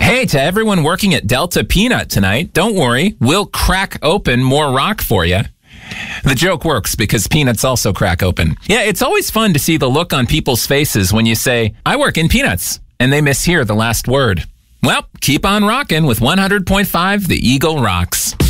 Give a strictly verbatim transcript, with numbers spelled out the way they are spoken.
Hey, to everyone working at Delta Peanut tonight, don't worry, we'll crack open more rock for you. The joke works because peanuts also crack open. Yeah, it's always fun to see the look on people's faces when you say, I work in peanuts, and they mishear the last word. Well, keep on rocking with one hundred point five The Eagle Rocks.